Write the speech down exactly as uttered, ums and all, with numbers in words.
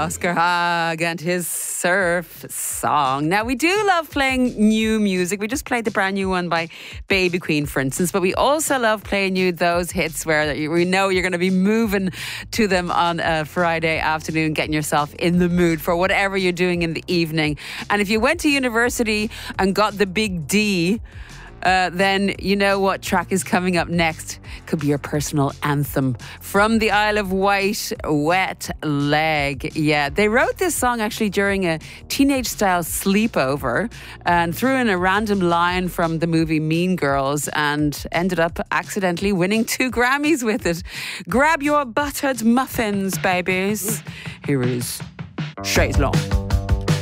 Oscar Haag and his surf song. Now, we do love playing new music. We just played the brand new one by Baby Queen, for instance, but we also love playing you those hits where we know you're going to be moving to them on a Friday afternoon, getting yourself in the mood for whatever you're doing in the evening. And if you went to university and got the big D, Uh, then you know what track is coming up next. Could be your personal anthem. From the Isle of Wight, Wet Leg. Yeah, they wrote this song actually during a teenage-style sleepover and threw in a random line from the movie Mean Girls and ended up accidentally winning two Grammys with it. Grab your buttered muffins, babies. Here is Chaise Longue.